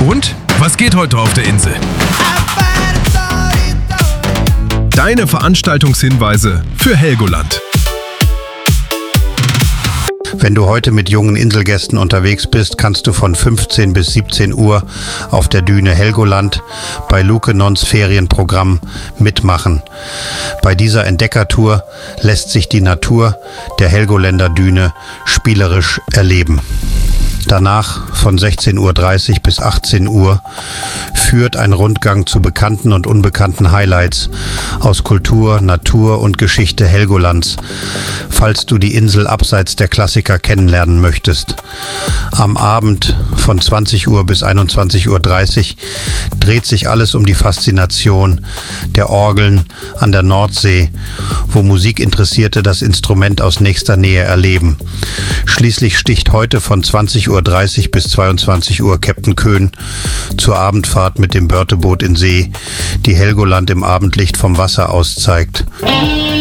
Und was geht heute auf der Insel? Deine Veranstaltungshinweise für Helgoland. Wenn du heute mit jungen Inselgästen unterwegs bist, kannst du von 15 bis 17 Uhr auf der Düne Helgoland bei Lukenons Ferienprogramm mitmachen. Bei dieser Entdeckertour lässt sich die Natur der Helgoländer Düne spielerisch erleben. Danach von 16:30 Uhr bis 18 Uhr führt ein Rundgang zu bekannten und unbekannten Highlights aus Kultur, Natur und Geschichte Helgolands, falls du die Insel abseits der Klassiker kennenlernen möchtest. Am Abend von 20 Uhr bis 21:30 Uhr dreht sich alles um die Faszination der Orgeln an der Nordsee, wo Musikinteressierte das Instrument aus nächster Nähe erleben. Schließlich sticht heute von 20:30 Uhr bis 22 Uhr Captain Köhn zur Abendfahrt mit dem Börteboot in See, die Helgoland im Abendlicht vom Wasser aus zeigt.